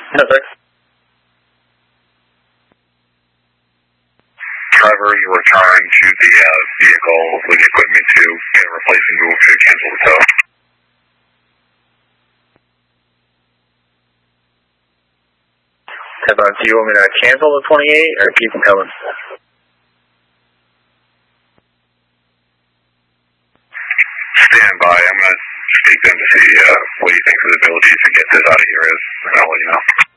No, sir. Driver, you return to the vehicle with equipment to get a replacement move to cancel the tow. Do you want me to cancel the 28 or keep them coming? Stand by. I'm going to speak to them to see what he thinks his ability to get this out of here is, and I'll let you know.